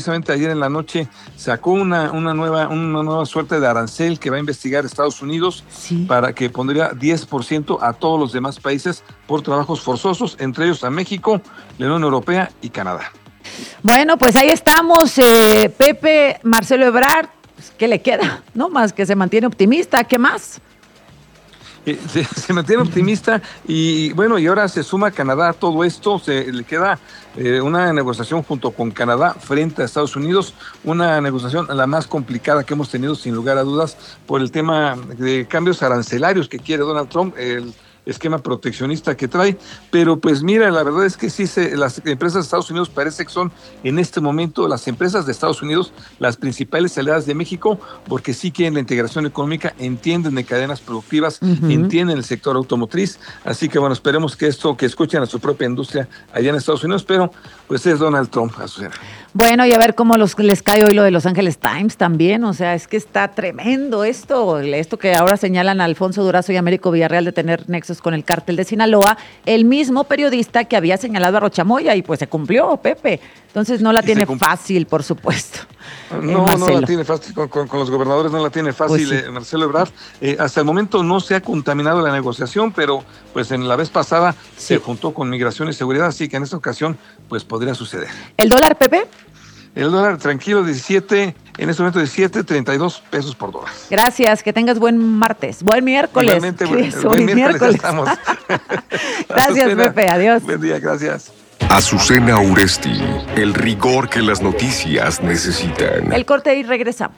precisamente ayer en la noche sacó una nueva suerte de arancel que va a investigar Estados Unidos, sí, para que pondría 10% a todos los demás países por trabajos forzosos, entre ellos a México, la Unión Europea y Canadá. Bueno, pues ahí estamos, Pepe, Marcelo Ebrard, pues, ¿qué le queda? No más que se mantiene optimista, ¿qué más? Se mantiene optimista y bueno, y ahora se suma Canadá a todo esto, se le queda una negociación junto con Canadá frente a Estados Unidos, una negociación la más complicada que hemos tenido sin lugar a dudas por el tema de cambios arancelarios que quiere Donald Trump, el esquema proteccionista que trae, pero pues mira, la verdad es que sí, las empresas de Estados Unidos parece que son en este momento las empresas de Estados Unidos las principales aliadas de México, porque sí quieren la integración económica, entienden de cadenas productivas, entienden el sector automotriz, así que bueno, esperemos que escuchen a su propia industria allá en Estados Unidos, pero pues es Donald Trump, Azucena. Bueno, y a ver cómo les cae hoy lo de Los Angeles Times también, o sea, es que está tremendo esto que ahora señalan a Alfonso Durazo y Américo Villarreal de tener nexos con el cártel de Sinaloa, el mismo periodista que había señalado a Rocha Moya, y pues se cumplió, Pepe. Entonces no la tiene fácil, por supuesto. No la tiene fácil, con los gobernadores no la tiene fácil, pues sí. Marcelo Ebrard. Hasta el momento no se ha contaminado la negociación, pero pues en la vez pasada se juntó con Migración y Seguridad, así que en esta ocasión pues podría suceder. ¿El dólar, Pepe? El dólar tranquilo, en este momento 17.32 pesos por dólar. Gracias, que tengas buen martes, buen miércoles. Igualmente, buen miércoles estamos. Gracias, Azucena, Pepe, adiós. Buen día, gracias. Azucena Uresti, el rigor que las noticias necesitan. El corte y regresamos.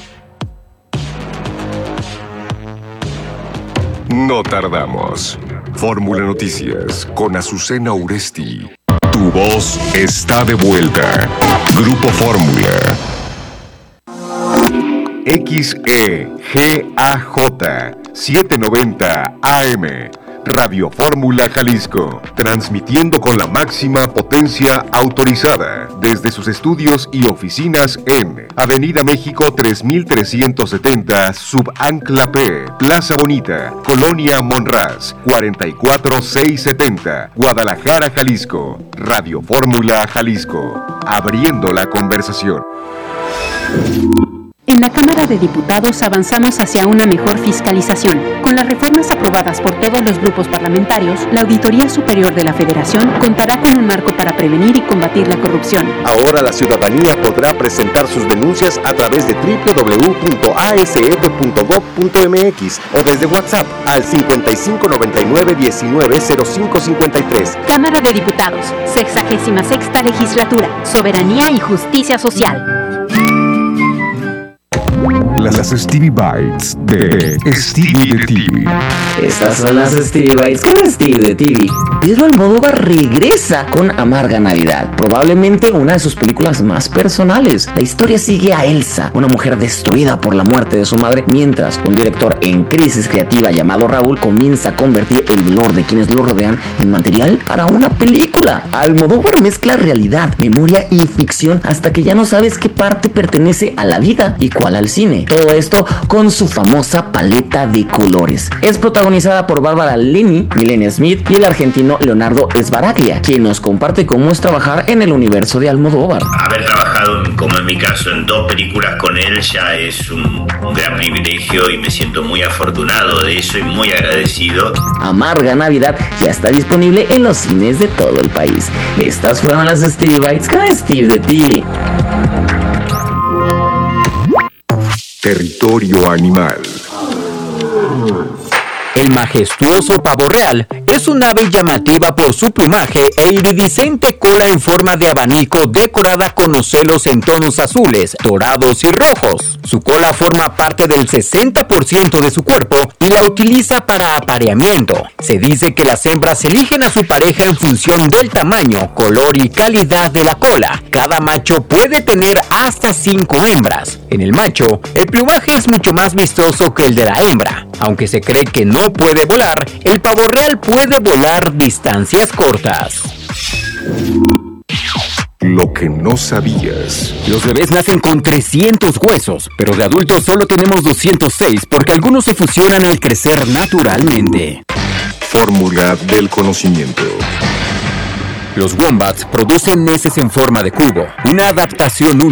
No tardamos. Fórmula Noticias con Azucena Uresti. Tu voz está de vuelta. Grupo Fórmula. XEGAJ 790 AM. Radio Fórmula Jalisco, transmitiendo con la máxima potencia autorizada desde sus estudios y oficinas en Avenida México 3370, Subancla P, Plaza Bonita, Colonia Monraz, 44670, Guadalajara, Jalisco. Radio Fórmula Jalisco, abriendo la conversación. En la Cámara de Diputados avanzamos hacia una mejor fiscalización. Con las reformas aprobadas por todos los grupos parlamentarios, la Auditoría Superior de la Federación contará con un marco para prevenir y combatir la corrupción. Ahora la ciudadanía podrá presentar sus denuncias a través de www.asf.gov.mx o desde WhatsApp al 5599-190553. Cámara de Diputados, 66ª Legislatura, Soberanía y Justicia Social. Las Stevie Bites de Stevie de TV. Estas son las Stevie Bites con Stevie de TV. Pedro Almodóvar regresa con Amarga Navidad, probablemente una de sus películas más personales. La historia sigue a Elsa, una mujer destruida por la muerte de su madre, mientras un director en crisis creativa llamado Raúl comienza a convertir el dolor de quienes lo rodean en material para una película. Almodóvar mezcla realidad, memoria y ficción hasta que ya no sabes qué parte pertenece a la vida y cuál al cine. Todo esto con su famosa paleta de colores. Es protagonizada por Bárbara Leni, Milena Smith y el argentino Leonardo Sbaraglia, quien nos comparte cómo es trabajar en el universo de Almodóvar. Haber trabajado, como en mi caso, en 2 películas con él ya es un gran privilegio y me siento muy afortunado de eso y muy agradecido. Amarga Navidad ya está disponible en los cines de todo el país. Estas fueron las Stevie Bites con Steve de TV. Territorio animal. El majestuoso pavo real es un ave llamativa por su plumaje e iridiscente cola en forma de abanico decorada con ocelos en tonos azules, dorados y rojos. Su cola forma parte del 60% de su cuerpo y la utiliza para apareamiento. Se dice que las hembras eligen a su pareja en función del tamaño, color y calidad de la cola. Cada macho puede tener hasta 5 hembras. En el macho, el plumaje es mucho más vistoso que el de la hembra. Aunque se cree que no puede volar, el pavo real puede volar distancias cortas. Lo que no sabías. Los bebés nacen con 300 huesos, pero de adultos solo tenemos 206 porque algunos se fusionan al crecer naturalmente. Fórmula del conocimiento. Los wombats producen heces en forma de cubo, una adaptación